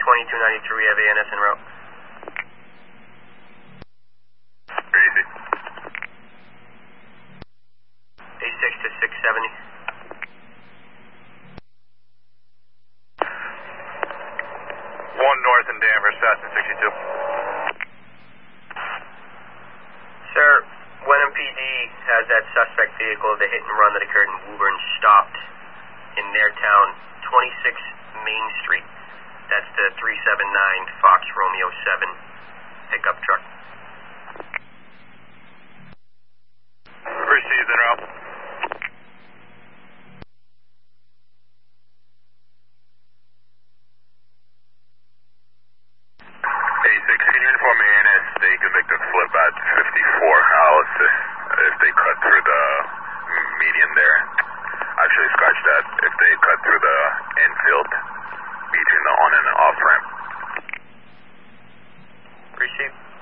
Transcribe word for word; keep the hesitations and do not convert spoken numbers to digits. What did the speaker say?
twenty-two ninety-three, we have A N S en route. Easy. A six to six seventy. One north in Danvers, Satin sixty-two. Sir, Wenham P D has that suspect vehicle, the hit and run that occurred in Woburn, stopped in their town, twenty-six Main Street. That's the three seven nine Fox Romeo seven pickup truck. Received en route. eighty-six, can you inform A N S they can make the flip at fifty-four? I'll assist if they cut through the median there. Actually, scratch that. If they cut through the infield between the on and off ramp. Received.